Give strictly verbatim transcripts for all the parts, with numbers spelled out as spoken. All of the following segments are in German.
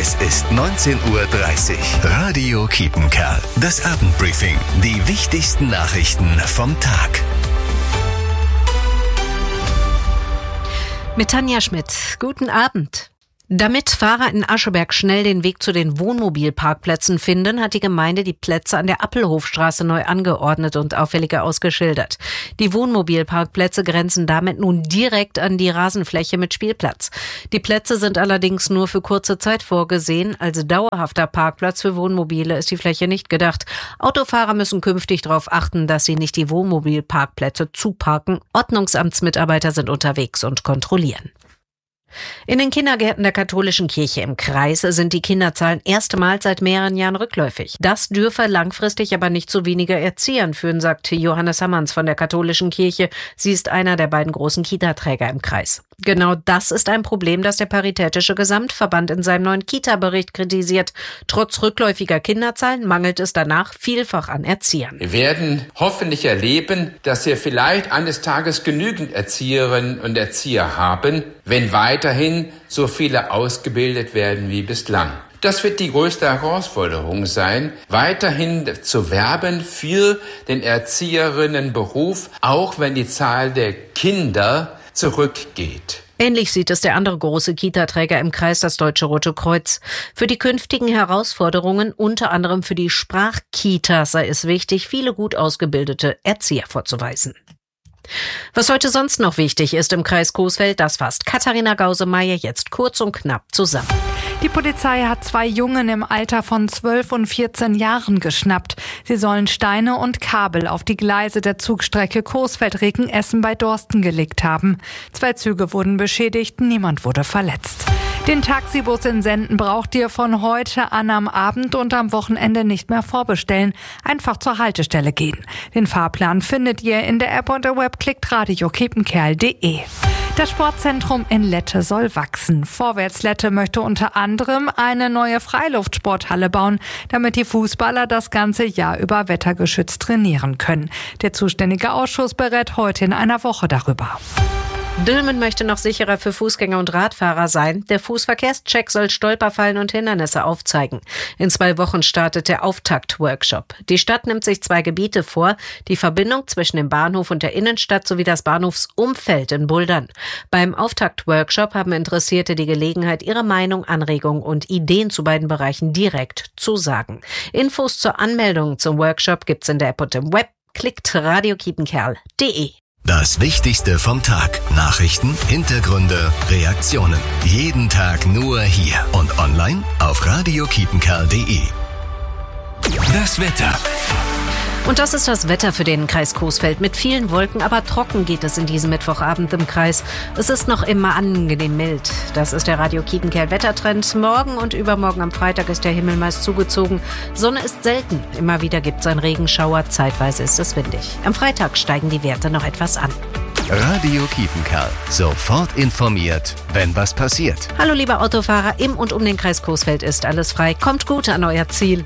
Es ist neunzehn Uhr dreißig. Radio Kiepenkerl. Das Abendbriefing. Die wichtigsten Nachrichten vom Tag. Mit Tanja Schmidt. Guten Abend. Damit Fahrer in Ascheberg schnell den Weg zu den Wohnmobilparkplätzen finden, hat die Gemeinde die Plätze an der Appelhofstraße neu angeordnet und auffälliger ausgeschildert. Die Wohnmobilparkplätze grenzen damit nun direkt an die Rasenfläche mit Spielplatz. Die Plätze sind allerdings nur für kurze Zeit vorgesehen. Als dauerhafter Parkplatz für Wohnmobile ist die Fläche nicht gedacht. Autofahrer müssen künftig darauf achten, dass sie nicht die Wohnmobilparkplätze zuparken. Ordnungsamtsmitarbeiter sind unterwegs und kontrollieren. In den Kindergärten der katholischen Kirche im Kreis sind die Kinderzahlen erstmals seit mehreren Jahren rückläufig. Das dürfe langfristig aber nicht zu weniger Erziehern führen, sagt Johannes Hammanns von der katholischen Kirche. Sie ist einer der beiden großen Kita-Träger im Kreis. Genau das ist ein Problem, das der Paritätische Gesamtverband in seinem neuen Kita-Bericht kritisiert. Trotz rückläufiger Kinderzahlen mangelt es danach vielfach an Erziehern. Wir werden hoffentlich erleben, dass wir vielleicht eines Tages genügend Erzieherinnen und Erzieher haben, wenn weiterhin so viele ausgebildet werden wie bislang. Das wird die größte Herausforderung sein, weiterhin zu werben für den Erzieherinnenberuf, auch wenn die Zahl der Kinder zurückgeht. Ähnlich sieht es der andere große Kita-Träger im Kreis, das Deutsche Rote Kreuz. Für die künftigen Herausforderungen, unter anderem für die Sprachkitas, sei es wichtig, viele gut ausgebildete Erzieher vorzuweisen. Was heute sonst noch wichtig ist im Kreis Coesfeld, das fasst Katharina Gausemeyer jetzt kurz und knapp zusammen. Die Polizei hat zwei Jungen im Alter von zwölf und vierzehn Jahren geschnappt. Sie sollen Steine und Kabel auf die Gleise der Zugstrecke Coesfeld-Recken-Essen bei Dorsten gelegt haben. Zwei Züge wurden beschädigt, niemand wurde verletzt. Den Taxibus in Senden braucht ihr von heute an am Abend und am Wochenende nicht mehr vorbestellen. Einfach zur Haltestelle gehen. Den Fahrplan findet ihr in der App und der Web. Klickt radio kiepenkerl punkt de. Das Sportzentrum in Lette soll wachsen. Vorwärts Lette möchte unter anderem eine neue Freiluftsporthalle bauen, damit die Fußballer das ganze Jahr über wettergeschützt trainieren können. Der zuständige Ausschuss berät heute in einer Woche darüber. Dülmen möchte noch sicherer für Fußgänger und Radfahrer sein. Der Fußverkehrscheck soll Stolperfallen und Hindernisse aufzeigen. In zwei Wochen startet der Auftakt-Workshop. Die Stadt nimmt sich zwei Gebiete vor, die Verbindung zwischen dem Bahnhof und der Innenstadt sowie das Bahnhofsumfeld in Buldern. Beim Auftakt-Workshop haben Interessierte die Gelegenheit, ihre Meinung, Anregungen und Ideen zu beiden Bereichen direkt zu sagen. Infos zur Anmeldung zum Workshop gibt's in der App und im Web. Klickt radio kiepenkerl punkt de. Das Wichtigste vom Tag. Nachrichten, Hintergründe, Reaktionen. Jeden Tag nur hier und online auf radio kiepenkerl punkt de. Das Wetter. Und das ist das Wetter für den Kreis Coesfeld. Mit vielen Wolken, aber trocken geht es in diesem Mittwochabend im Kreis. Es ist noch immer angenehm mild. Das ist der Radio Kiepenkerl Wettertrend. Morgen und übermorgen am Freitag ist der Himmel meist zugezogen. Sonne ist selten. Immer wieder gibt es einen Regenschauer. Zeitweise ist es windig. Am Freitag steigen die Werte noch etwas an. Radio Kiepenkerl. Sofort informiert, wenn was passiert. Hallo liebe Autofahrer, im und um den Kreis Coesfeld ist alles frei. Kommt gut an euer Ziel.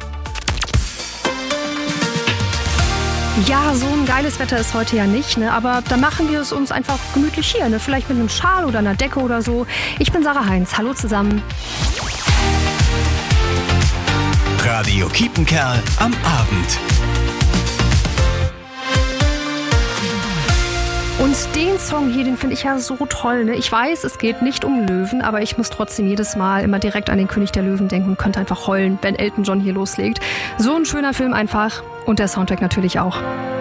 Ja, so ein geiles Wetter ist heute ja nicht, ne? Aber da machen wir es uns einfach gemütlich hier, ne? Vielleicht mit einem Schal oder einer Decke oder so. Ich bin Sarah Heinz. Hallo zusammen. Radio Kiepenkerl am Abend. Und den Song hier, den finde ich ja so toll. Ne? Ich weiß, es geht nicht um Löwen, aber ich muss trotzdem jedes Mal immer direkt an den König der Löwen denken und könnte einfach heulen, wenn Elton John hier loslegt. So ein schöner Film einfach und der Soundtrack natürlich auch.